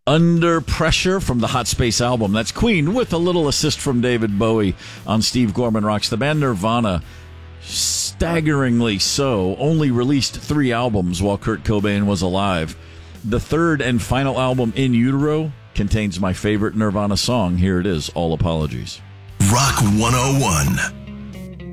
Under Pressure from the Hot Space album. That's Queen with a little assist from David Bowie on Steve Gorman Rocks. The band Nirvana, staggeringly so, only released 3 albums while Kurt Cobain was alive. The third and final album, In Utero, contains my favorite Nirvana song. Here it is, All Apologies. Rock 101.